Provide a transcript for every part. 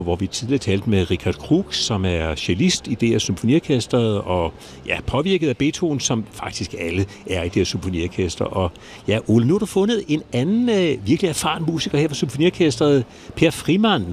hvor vi tidligere talte med Richard Krug, som er cellist i DR Symfoniorkestret, og påvirket af Beethoven, som faktisk alle er i DR Symfoniorkester. Og Ole, nu har du fundet en anden virkelig erfaren musiker her fra Symfoniorkestret, Per Frimann.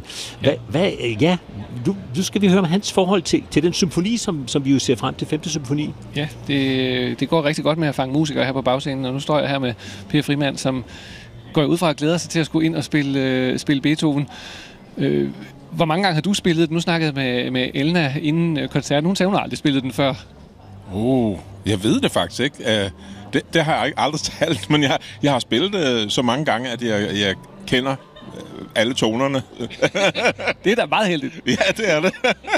Nu skal vi høre om hans forhold til den symfoni, som vi jo ser frem til, 5. symfoni. Ja, det går rigtig godt med at fange musikere her på bagscenen, og nu står jeg her med Per Frimann, som går ud fra at glæde sig til at skulle ind og spille Beethoven. Hvor mange gange har du spillet den? Nu snakkede jeg med Elna inden koncerten. Hun sagde, hun har aldrig spillet den før. Jeg ved det faktisk ikke. Det har jeg aldrig talt, men jeg har spillet det så mange gange, at jeg kender alle tonerne. Det er da meget heldigt. Ja, det er det.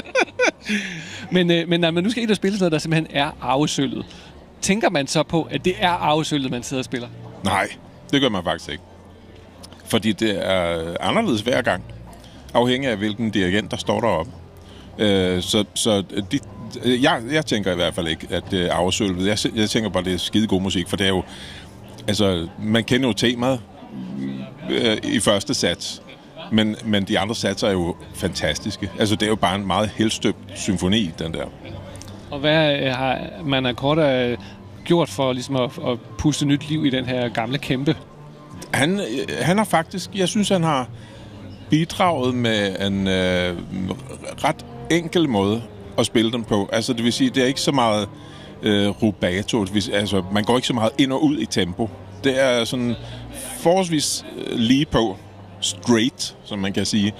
Men når man nu skal ind og spille sådan noget, der simpelthen er arvesølvet, tænker man så på, at det er arvesølvet, man sidder og spiller? Nej, det gør man faktisk ikke. Fordi det er anderledes hver gang, afhængig af hvilken dirigent, der står deroppe. Jeg tænker i hvert fald ikke, at det er arvesølvet. Jeg tænker bare, at det er skide god musik, for det er jo... Altså, man kender jo temaet i første sats, men de andre satser er jo fantastiske. Altså, det er jo bare en meget helstøbt symfoni, den der. Og hvad har Mannacorda gjort for ligesom at puste nyt liv i den her gamle kæmpe? Han har faktisk... Jeg synes, han har bidraget med en ret enkel måde at spille dem på. Altså, det vil sige, det er ikke så meget rubato. Altså, man går ikke så meget ind og ud i tempo. Det er sådan forholdsvis lige på, straight, som man kan sige.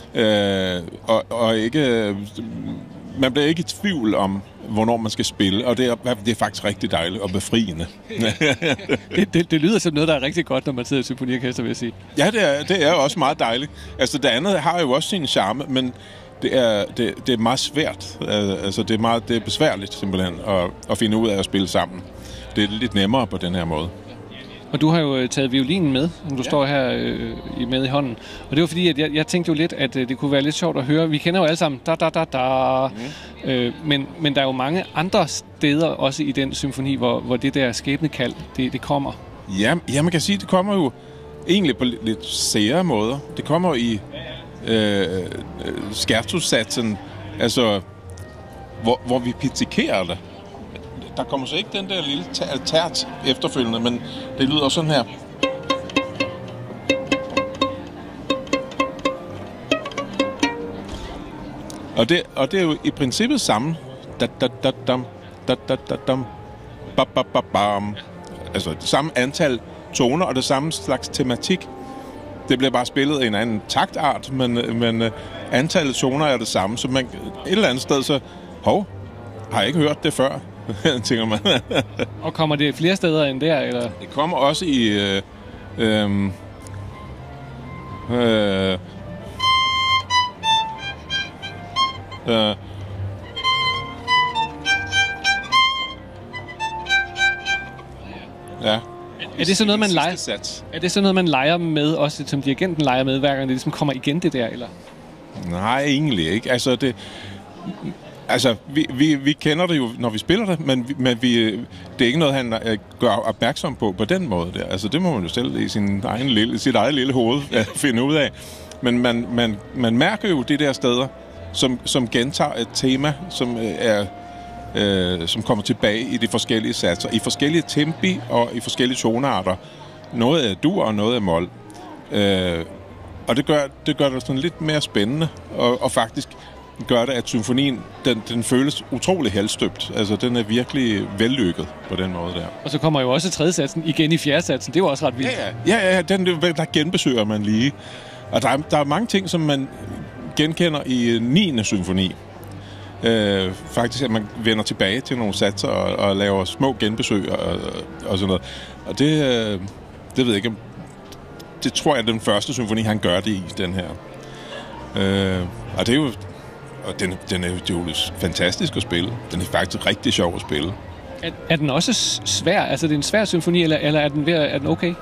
Og ikke... Man bliver ikke i tvivl om, hvornår man skal spille, og det er faktisk rigtig dejligt og befriende. det lyder som noget, der er rigtig godt, når man sidder i symfoniorkester, vil jeg sige. Ja, det er også meget dejligt. Altså, det andet har jo også sin charme, men det er meget svært. Altså, det er besværligt simpelthen at finde ud af at spille sammen. Det er lidt nemmere på den her måde. Og du har jo taget violinen med, som du står her med i hånden. Og det var fordi, at jeg tænkte jo lidt, at det kunne være lidt sjovt at høre. Vi kender jo alle sammen da. Men der er jo mange andre steder også i den symfoni, hvor det der skæbnekald, det kommer. Ja, man kan sige, det kommer jo egentlig på lidt sære måder. Det kommer jo i scherzo-satsen, altså hvor vi pizzikerer det. Der kommer så ikke den der lille tært efterfølgende, men det lyder sådan her. Og det er jo i princippet samme. Altså det samme antal toner og det samme slags tematik. Det bliver bare spillet i en anden taktart, men antallet toner er det samme. Så man et eller andet sted så, har jeg ikke hørt det før? Tænker man. Og kommer det flere steder end der, eller? Det kommer også i ja. Er det sådan noget, man leger? Er det sådan noget, man leger med, også som dirigenten leger med, hver gang det ligesom kommer igen det der, eller? Nej, egentlig ikke. Altså, vi kender det jo, når vi spiller det, men det er ikke noget, han gør opmærksom på den måde der. Altså, det må man jo selv i sit eget lille hoved finde ud af. Men man mærker jo det der steder, som gentager et tema, som kommer tilbage i de forskellige satser, i forskellige tempi og i forskellige tonearter. Noget er dur, og noget er mol. Og det gør det sådan lidt mere spændende, og faktisk gør det, at symfonien, den føles utrolig helstøbt. Altså, den er virkelig vellykket på den måde der. Og så kommer jo også tredje satsen igen i fjerde satsen. Det var også ret vildt. Ja, der genbesøger man lige. Og der er mange ting, som man genkender i 9. symfoni. Faktisk, at man vender tilbage til nogle satser og laver små genbesøg og sådan noget. Og det ved jeg ikke, det tror jeg, den første symfoni, han gør det i, den her. Og det er jo... Og den er jo fantastisk at spille. Den er faktisk rigtig sjov at spille. Er den også svær? Altså, det er en svær symfoni, eller er den okay?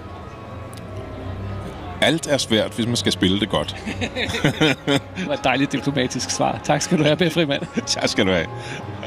Alt er svært, hvis man skal spille det godt. Det var et dejligt diplomatisk svar. Tak skal du have, Per Frimann. Tak skal du have.